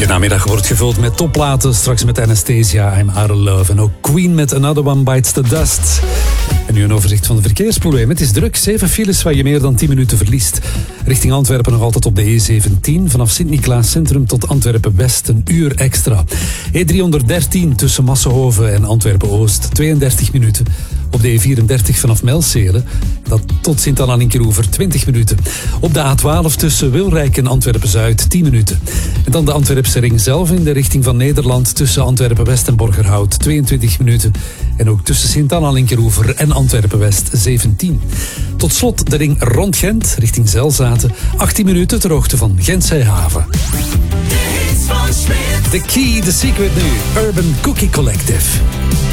Je namiddag wordt gevuld met topplaten. Straks met Anastasia, I'm Out of Love. En ook Queen met Another One Bites the Dust. En nu een overzicht van de verkeersproblemen. Het is druk, 7 files waar je meer dan 10 minuten verliest. Richting Antwerpen nog altijd op de E17. Vanaf Sint-Niklaas Centrum tot Antwerpen-West een uur extra. E313 tussen Massenhoven en Antwerpen-Oost, 32 minuten. Op de E34 vanaf Melcelen, dat tot Sint-Anna-Linkeroever 20 minuten. Op de A12 tussen Wilrijk en Antwerpen-Zuid 10 minuten. En dan de Antwerpse ring zelf in de richting van Nederland tussen Antwerpen-West en Borgerhout 22 minuten. En ook tussen Sint-Anna-Linkeroever en Antwerpen-West 17. Tot slot de ring rond Gent richting Zelzaten 18 minuten ter hoogte van Gentse Haven. The Key, The Secret nu, Urban Cookie Collective.